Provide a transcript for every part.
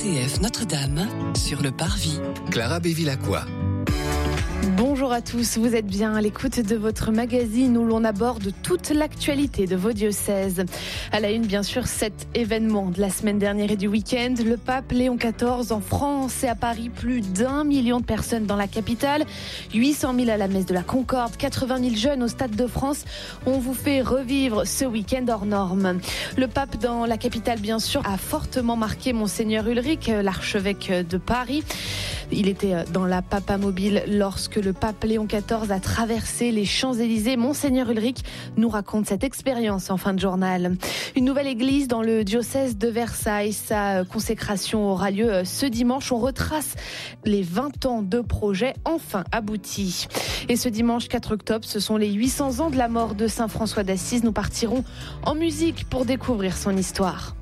RCF Notre-Dame sur le Parvis. Clara Bévilacqua. Bonjour à tous, vous êtes bien à l'écoute de votre magazine où l'on aborde toute l'actualité de vos diocèses. À la une, bien sûr, cet événement de la semaine dernière et du week-end. Le pape Léon XIV en France et à Paris, plus d'1 million de personnes dans la capitale, 800 000 à la messe de la Concorde, 80 000 jeunes au Stade de France. On vous fait revivre ce week-end hors norme. Le pape dans la capitale, bien sûr, a fortement marqué Monseigneur Ulrich, l'archevêque de Paris. Il était dans la Papamobile lorsque le pape Léon XIV a traversé les Champs-Élysées. Monseigneur Ulrich nous raconte cette expérience en fin de journal. Une nouvelle église dans le diocèse de Versailles. Sa consécration aura lieu ce dimanche. On retrace les 20 ans de projet enfin aboutis. Et ce dimanche 4 octobre, ce sont les 800 ans de la mort de Saint François d'Assise. Nous partirons en musique pour découvrir son histoire.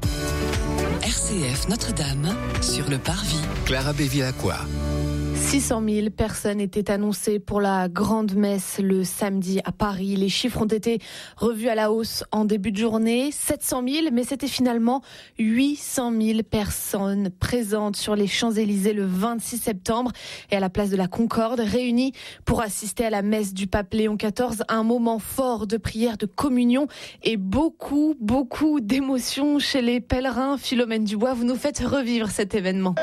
RCF Notre-Dame sur le Parvis. Clara Bévilacqua. 600 000 personnes étaient annoncées pour la grande messe le samedi à Paris. Les chiffres ont été revus à la hausse en début de journée. 700 000, mais c'était finalement 800 000 personnes présentes sur les Champs-Élysées le 26 septembre et à la place de la Concorde, réunies pour assister à la messe du pape Léon XIV. Un moment fort de prière, de communion et beaucoup d'émotions chez les pèlerins. Philomène Dubois, vous nous faites revivre cet événement.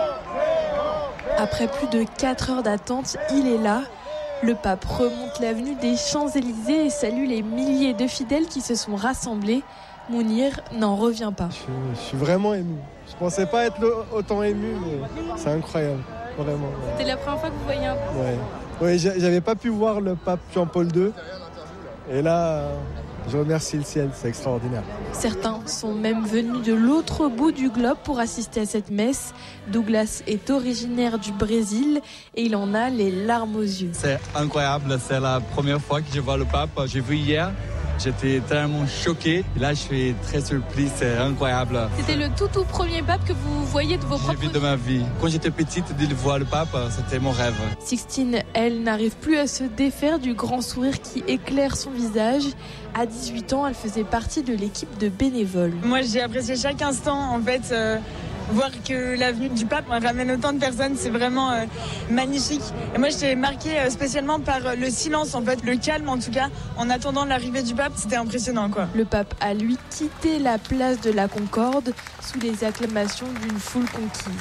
Après plus de 4 heures d'attente, il est là. Le pape remonte l'avenue des Champs-Élysées et salue les milliers de fidèles qui se sont rassemblés. Mounir n'en revient pas. Je suis vraiment ému. Je pensais pas être autant ému, mais c'est incroyable, vraiment. Ouais. C'était la première fois que vous voyez un pape ? Oui, j'avais pas pu voir le pape Jean-Paul II. Et là, je remercie le ciel, c'est extraordinaire. Certains sont même venus de l'autre bout du globe pour assister à cette messe. Douglas est originaire du Brésil et il en a les larmes aux yeux. C'est incroyable, c'est la première fois que je vois le pape. J'ai vu hier, j'étais tellement choqué. Et là, je suis très surpris, c'est incroyable. C'était le tout premier pape que vous voyez de vos propres yeux ? J'ai vu de ma vie. Quand j'étais petite, de voir le pape, c'était mon rêve. Sixtine, elle, n'arrive plus à se défaire du grand sourire qui éclaire son visage. À 18 ans, elle faisait partie de l'équipe de bénévoles. Moi, j'ai apprécié chaque instant, en fait. Voir que l'avenue du pape ramène autant de personnes, c'est vraiment magnifique. Et moi, j'étais marquée spécialement par le silence, en fait, le calme en tout cas, en attendant l'arrivée du pape, c'était impressionnant, quoi. Le pape a, lui, quitté la place de la Concorde sous les acclamations d'une foule conquise.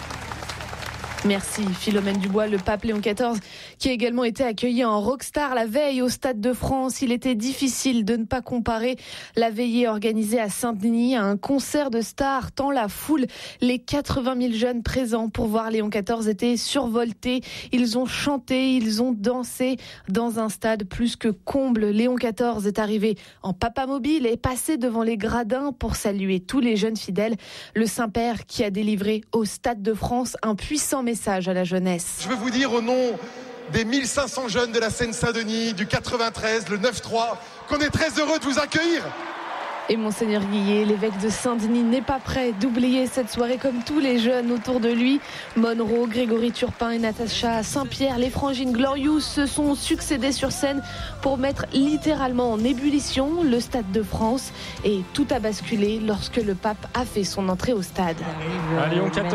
Merci Philomène Dubois. Le pape Léon XIV qui a également été accueilli en rockstar la veille au Stade de France. Il était difficile de ne pas comparer la veillée organisée à Saint-Denis à un concert de stars tant la foule, les 80 000 jeunes présents pour voir Léon XIV étaient survoltés. Ils ont chanté, ils ont dansé dans un stade plus que comble. Léon XIV est arrivé en papamobile et passé devant les gradins pour saluer tous les jeunes fidèles. Le Saint-Père qui a délivré au Stade de France un puissant message à la jeunesse. Je veux vous dire au nom des 1500 jeunes de la Seine-Saint-Denis, du 93, le 9-3, qu'on est très heureux de vous accueillir. Et Monseigneur Guillet, l'évêque de Saint-Denis, n'est pas prêt d'oublier cette soirée comme tous les jeunes autour de lui. Monroe, Grégory Turpin et Natacha Saint-Pierre, les frangines Glorious se sont succédés sur scène pour mettre littéralement en ébullition le Stade de France. Et tout a basculé lorsque le pape a fait son entrée au stade. Léon XIV,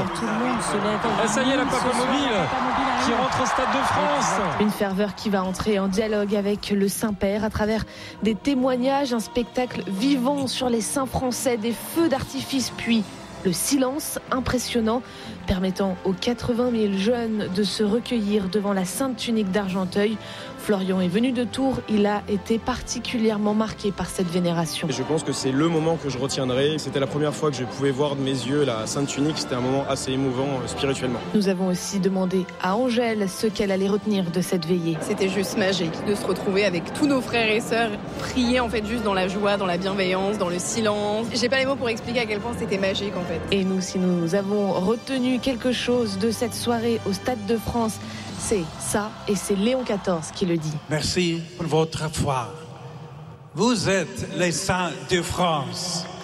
ça y est, la papamobile qui rentre au Stade de France. Une ferveur qui va entrer en dialogue avec le Saint-Père à travers des témoignages, un spectacle vivant sur les saints français, des feux d'artifice, puis le silence impressionnant permettant aux 80 000 jeunes de se recueillir devant la Sainte Tunique d'Argenteuil. Florian est venu de Tours, il a été particulièrement marqué par cette vénération. Je pense que c'est le moment que je retiendrai. C'était la première fois que je pouvais voir de mes yeux la Sainte Tunique. C'était un moment assez émouvant spirituellement. Nous avons aussi demandé à Angèle ce qu'elle allait retenir de cette veillée. C'était juste magique de se retrouver avec tous nos frères et sœurs, prier en fait juste dans la joie, dans la bienveillance, dans le silence. J'ai pas les mots pour expliquer à quel point c'était magique en fait. Et nous, si nous avons retenu quelque chose de cette soirée au Stade de France, c'est ça, et c'est Léon XIV qui le dit. Merci pour votre foi. Vous êtes les saints de France.